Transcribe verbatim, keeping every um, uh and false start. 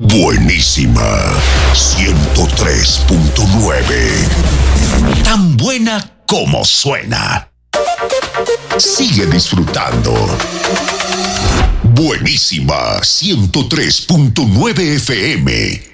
Buenísima ciento tres punto nueve. Tan buena como suena. Sigue disfrutando. Buenísima ciento tres punto nueve F M.